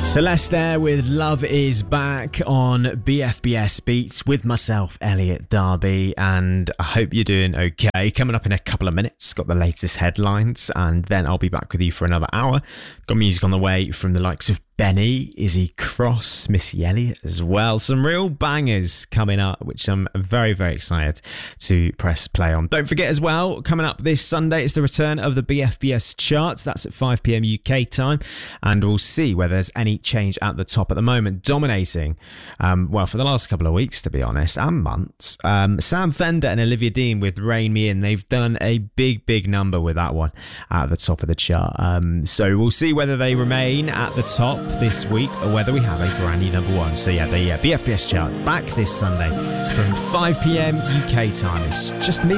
Celeste there with Love Is Back on BFBS Beats with myself, Elliot Darby, and I hope you're doing okay. Coming up in a couple of minutes, got the latest headlines, and then I'll be back with you for another hour. Got music on the way from the likes of Benny, Izzy Cross, Missy Elliott as well. Some real bangers coming up, which I'm very, very excited to press play on. Don't forget as well, coming up this Sunday, it's the return of the BFBS charts. That's at 5 p.m. UK time, and we'll see whether there's any change at the top. At the moment, dominating, for the last couple of weeks, to be honest, and months, Sam Fender and Olivia Dean with Rain Me In. They've done a big number with that one at the top of the chart. So we'll see whether they remain at the top this week or whether we have a brand new number one. So yeah, the BFBS chart back this Sunday from 5 p.m. UK time. It's just me